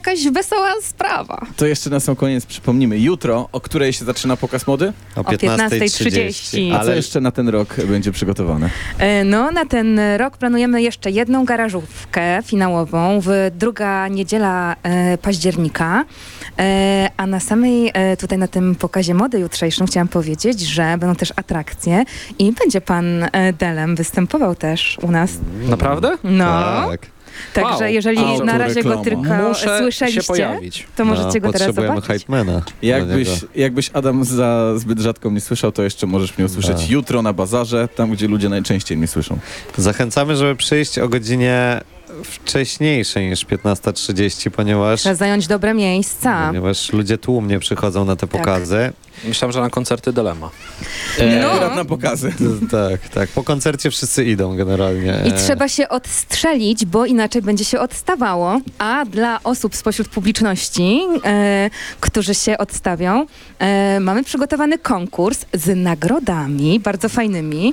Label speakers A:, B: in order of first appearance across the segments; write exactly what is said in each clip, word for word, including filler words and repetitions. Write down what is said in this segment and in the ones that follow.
A: jakaś wesoła sprawa.
B: To jeszcze na sam koniec przypomnimy. Jutro, o której się zaczyna pokaz mody?
C: O
A: O
C: piętnastej
A: piętnastej
C: trzydzieści.
A: trzydzieści.
B: A co
C: Ale
B: jeszcze na ten rok będzie przygotowane?
A: E, No, na ten rok planujemy jeszcze jedną garażówkę finałową w druga niedziela e, października. E, a na samej, e, tutaj na tym pokazie mody jutrzejszym chciałam powiedzieć, że będą też atrakcje i będzie pan e, Delem występował też u nas.
D: Naprawdę?
A: No,
C: tak.
A: także
D: Wow.
A: jeżeli
B: Auto
A: na razie go
B: reklama.
A: tylko
D: Muszę się
A: słyszeliście,
D: pojawić.
A: to możecie
C: no,
A: go teraz
C: potrzebujemy
A: zobaczyć.
C: hypemana.
B: Jakbyś,
C: do niego.
B: jakbyś Adam za zbyt rzadko mnie słyszał, to jeszcze możesz mnie usłyszeć
C: Tak.
B: jutro na bazarze, tam gdzie ludzie najczęściej mnie słyszą.
C: Zachęcamy, żeby przyjść o godzinie wcześniejszej niż piętnasta trzydzieści, ponieważ,
A: Trzeba zająć dobre miejsca.
C: ponieważ ludzie tłumnie przychodzą na te
A: Tak.
C: pokazy.
D: Myślałem, że na koncerty Delema.
A: No.
B: Akurat na pokazy.
C: Tak, tak. Po koncercie wszyscy idą generalnie.
A: I trzeba się odstrzelić, bo inaczej będzie się odstawało. A dla osób spośród publiczności, e, którzy się odstawią, e, mamy przygotowany konkurs z nagrodami bardzo fajnymi.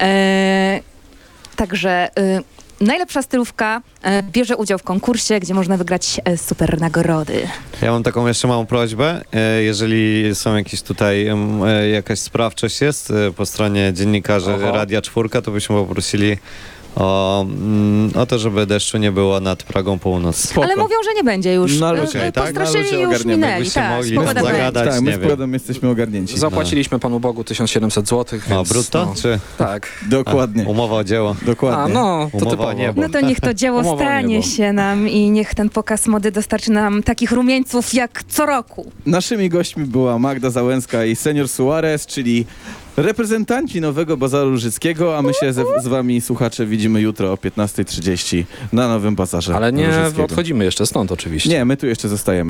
A: E, także e, najlepsza stylówka e, bierze udział w konkursie, gdzie można wygrać e, super nagrody.
C: Ja mam taką jeszcze małą prośbę. E, Jeżeli są jakieś tutaj, em, e, jakaś sprawczość jest e, po stronie dziennikarzy
D: Oho.
C: Radia Czwórka, to byśmy poprosili o, mm, o to, żeby deszczu nie było nad Pragą Północ.
B: Spoko.
A: Ale mówią, że nie będzie już.
B: No, ale
A: E,
B: okej,
C: tak?
A: Postraszyli,
B: No, ale
A: już
B: ogarniemy,
A: minęli.
C: jakbyście
A: Tak,
C: mogli
A: pogoda
C: nas
A: będzie.
C: zagadać.
B: Tak, my
C: nie
B: z
C: wiem.
B: Podem jesteśmy ogarnięci.
D: Zapłaciliśmy Panu Bogu tysiąc siedemset złotych,
C: A
D: więc...
C: brutto?
D: No,
C: Czy
D: tak.
B: Dokładnie,
C: umowa o dzieło?
B: dokładnie.
D: A, no, to
C: Umowa
D: typowo.
C: o niebo.
A: No to niech to dzieło
D: Umowa o
A: stanie
D: niebo.
A: się nam i niech ten pokaz mody dostarczy nam takich rumieńców jak co roku.
B: Naszymi gośćmi była Magda Załęska i Senior Suarez, czyli reprezentanci Nowego Bazaru Różyckiego, a my się ze, z wami, słuchacze, widzimy jutro o piętnastej trzydzieści na Nowym Bazarze
D: Ale nie
B: Różyckiego.
D: odchodzimy jeszcze stąd oczywiście.
B: Nie, my tu jeszcze zostajemy.